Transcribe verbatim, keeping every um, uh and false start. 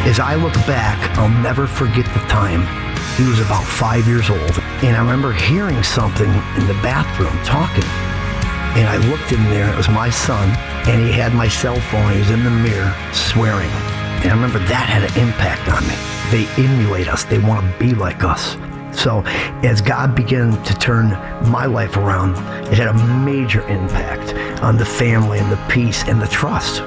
As I look back, I'll never forget the time. He was about five years old, and I remember hearing something in the bathroom talking. And I looked in there, it was my son, and he had my cell phone, he was in the mirror swearing. And I remember that had an impact on me. They emulate us, they want to be like us. So as God began to turn my life around, it had a major impact on the family and the peace and the trust.